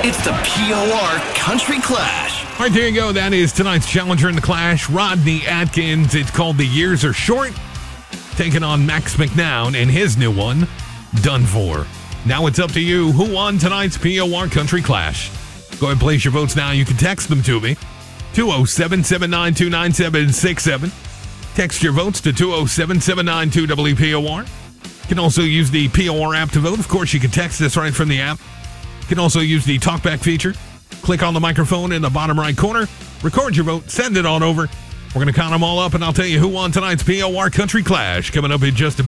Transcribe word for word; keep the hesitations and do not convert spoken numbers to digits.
It's the P O R Country Clash. All right, there you go. That is tonight's challenger in the Clash, Rodney Atkins. It's called The Years Are Short, taking on Max McNown and his new one, Done For. Now it's up to you. Who won tonight's P O R Country Clash? Go ahead and place your votes now. You can text them to me, two oh seven, seven nine two, nine seven six seven. Text your votes to two oh seven, seven nine two, W P O R. You can also use the P O R app to vote. Of course, you can text us right from the app. You can also use the talkback feature. Click on the microphone in the bottom right corner. Record your vote. Send it on over. We're going to count them all up, and I'll tell you who won tonight's P O R Country Clash coming up in just a